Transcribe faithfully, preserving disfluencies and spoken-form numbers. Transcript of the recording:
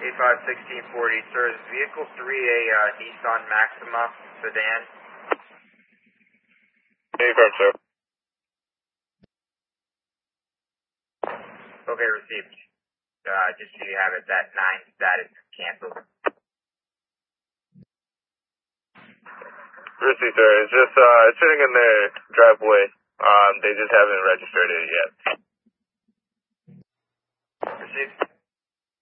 eight five sixteen forty, sir, is vehicle three a uh, Nissan Maxima sedan? Confirm, sir. Okay, received. Uh, just so you have it, that nine status canceled. Received, sir. It's just, uh, it's sitting in their driveway. Um, they just haven't registered it yet. Received.